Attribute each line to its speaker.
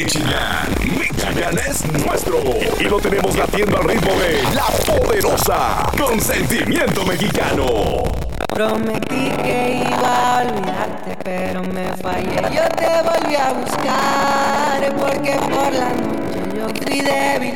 Speaker 1: Michigan es nuestro. Y lo tenemos latiendo al ritmo de La Poderosa, con sentimiento mexicano.
Speaker 2: Prometí que iba a olvidarte, pero me fallé. Yo te volví a buscar porque por la noche yo fui débil.